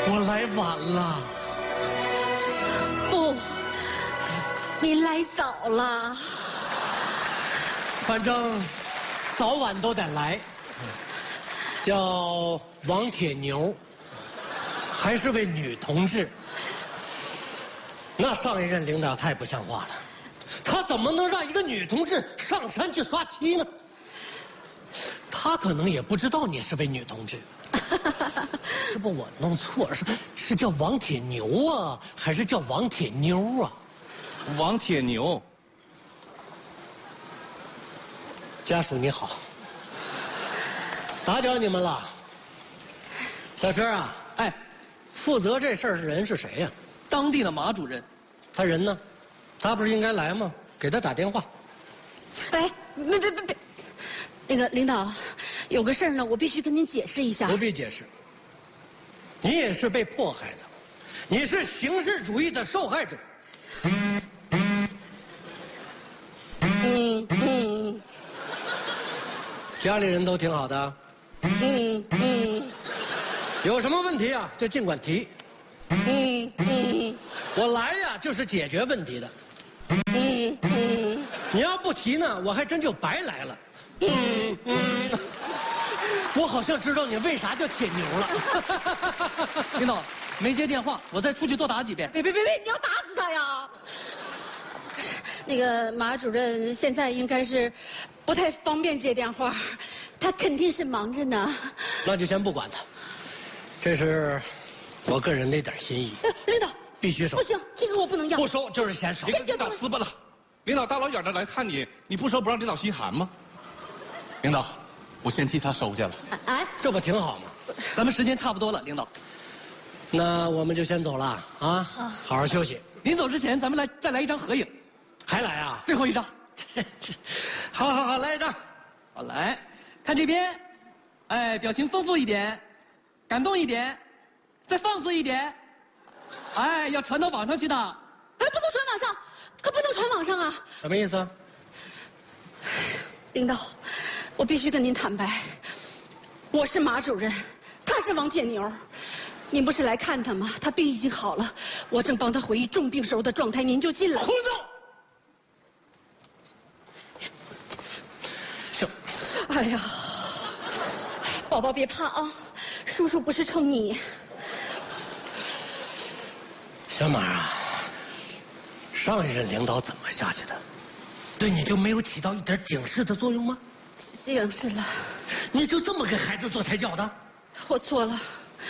我来晚了。 不，您来早了。 反正早晚都得来。叫王铁牛，还是位女同志。那上一任领导太不像话了，他怎么能让一个女同志上山去刷漆呢？他可能也不知道你是位女同志。是不我弄错了，是叫王铁牛啊，还是叫王铁妞啊？ 王铁牛。 家属你好，打搅你们了。小石啊，哎，负责这事儿的人是谁呀？ 当地的马主任。 他人呢？他不是应该来吗？给他打电话。 哎，别，那个领导，有个事儿呢，我必须跟您解释一下。 不必解释。你也是被迫害的，你是形式主义的受害者。家里人都挺好的。有什么问题啊，就尽管提。我来呀，就是解决问题的。你要不提呢，我还真就白来了。我好像知道你为啥叫铁牛了。 领导没接电话，我再出去多打几遍。 别，你要打死他呀！那个马主任现在应该是不太方便接电话，他肯定是忙着呢。 那就先不管他，这是我个人的一点心意。 领导必须收。 不行，这个我不能要。 不收就是嫌少。 领导撕巴了，领导大老远的来看你，你不收不让领导心寒吗？领导，我先替他收下了。 哎， 这不挺好吗？ 咱们时间差不多了，领导。 那我们就先走了啊，好好休息。 临走之前，咱们再来一张合影。 还来啊？ 最后一张。 好，来一张。 好，来看这边，哎，表情丰富一点，感动一点，再放肆一点，哎，要传到网上去的。 哎，不能传网上，可不能传网上啊！ 什么意思？ 领导，我必须跟您坦白，我是马主任，他是王铁牛。您不是来看他吗？他病已经好了，我正帮他回忆重病时候的状态，您就进来。 胡闹！行。 哎呀，宝宝别怕啊，叔叔不是冲你。 小马啊，上一任领导怎么下去的？对你就没有起到一点警示的作用吗？ 警示了。 你就这么给孩子做胎教的？ 我错了。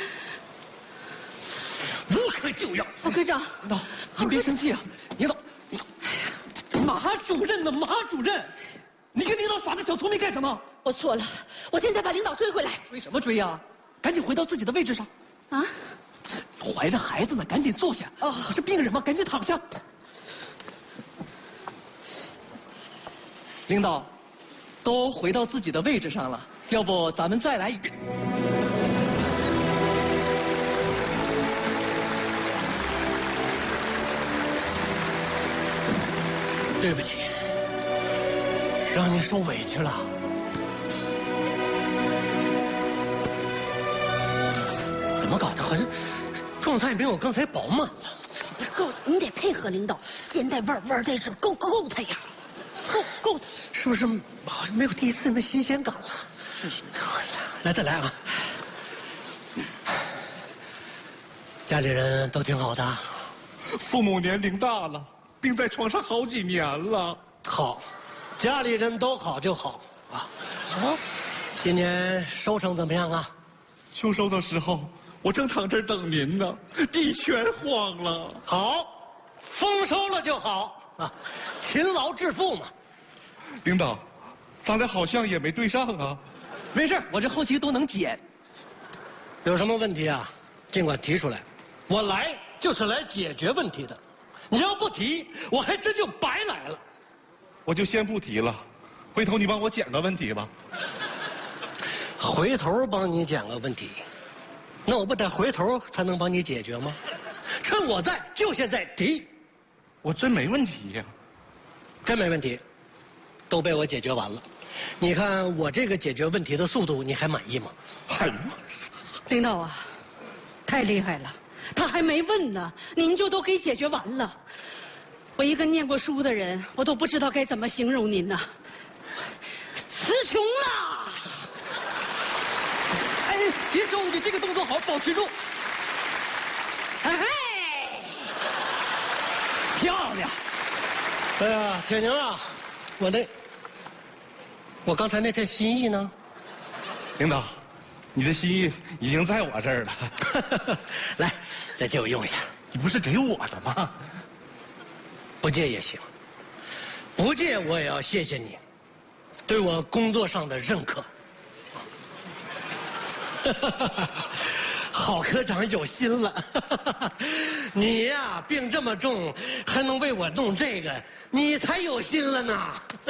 无可救药。 科长， 领导，您别生气啊！领导，马主任呢？马主任，你跟领导耍这小聪明干什么？ 我错了，我现在把领导追回来。 追什么追呀？赶紧回到自己的位置上。 啊？ 怀着孩子呢，赶紧坐下。哦，是病人吗？赶紧躺下。领导，都回到自己的位置上了，要不咱们再来一遍。 对不起，让你受委屈了。怎么搞的？好像状态没有刚才饱满了。 不是够，你得配合领导，现在味儿在这够他呀，够他。 是不是好像没有第一次那新鲜感了？来，再来啊！家里人都挺好的。 父母年龄大了，病在床上好几年了。 好，家里人都好就好啊。今年收成怎么样啊？ 秋收的时候，我正躺这儿等您呢，地全荒了。 好，丰收了就好啊，勤劳致富嘛。 领导，咱俩好像也没对上啊。 没事，我这后期都能剪。 有什么问题啊？尽管提出来，我来就是来解决问题的。你要不提，我还真就白来了。 我就先不提了，回头你帮我捡个问题吧。 回头帮你捡个问题，那我不得回头才能帮你解决吗？趁我在，就现在提。 我真没问题呀。 真没问题，都被我解决完了。你看我这个解决问题的速度，你还满意吗？ 哎呦， 领导啊， 太厉害了，他还没问呢，您就都给解决完了。我一个念过书的人，我都不知道该怎么形容您呢。词穷了。 哎，别手，你这个动作好，保持住。 哎， 漂亮。 哎呀，铁牛啊，我刚才那片心意呢？ 领导，你的心意已经在我这儿了。 来，再借我用一下。 你不是给我的吗？ 不借也行，不借我也要谢谢你，对我工作上的认可。郝科长有心了，你呀病这么重，还能为我弄这个，你才有心了呢。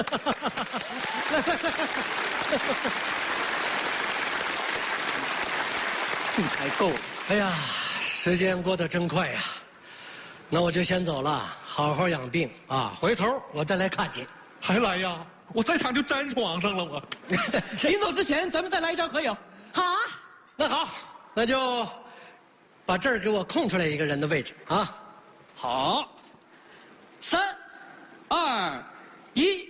素材够了。 哎呀，时间过得真快呀，那我就先走了，好好养病啊，回头我再来看你。 还来呀？我在场就粘床上了，我。 临走之前，咱们再来一张合影。 好啊。 那好，那就把这儿给我空出来一个人的位置啊。 好，3、2、1。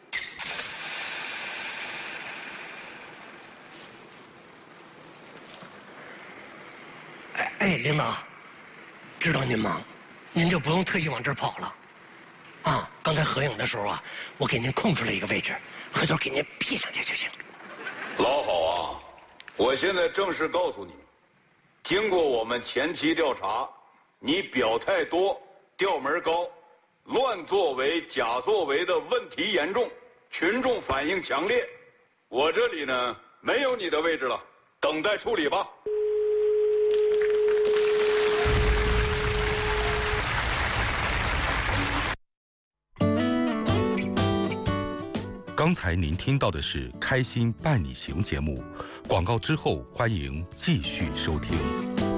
哎，领导，知道您忙，您就不用特意往这儿跑了。啊，刚才合影的时候啊，我给您空出来一个位置，回头给您 P 上去就行。 老郝啊，我现在正式告诉你，经过我们前期调查，你表态多，调门高，乱作为、假作为的问题严重，群众反应强烈。我这里呢没有你的位置了，等待处理吧。 刚才您听到的是《开心伴你行》节目，广告之后欢迎继续收听。